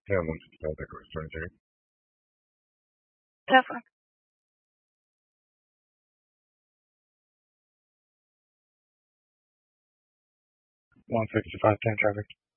Yeah, 155, that goes 22. Definitely. 165, 10 traffic.